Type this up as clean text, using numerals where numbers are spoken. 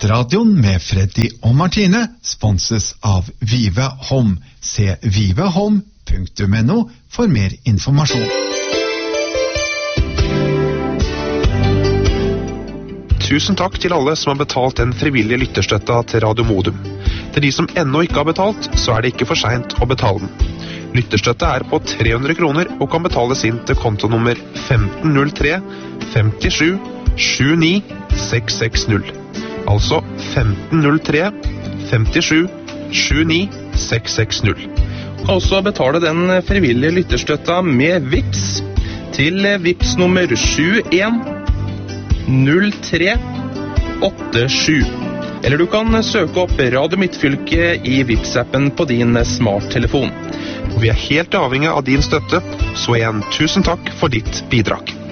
Nettradioen med Freddy og Martine sponses av Vive Home. Se vivehome.no for mer informasjon. Tusen takk til alle som har betalt den frivillige lytterstøtta til Radio Modum. Til de som ennå ikke har betalt, så er det ikke for sent å betale den. Lytterstøtte er på 300 kroner og kan betales inn til kontonummer 1503 57 79 660. Altså 1503 57 79 660. Du kan også betale den frivillige lytterstøtta med Vips til Vips nummer 710387. Eller du kan søke opp Radio Midtfylke i Vips-appen på din smarttelefon. Vi er helt avhengig av din støtte, så igjen tusen takk for ditt bidrag.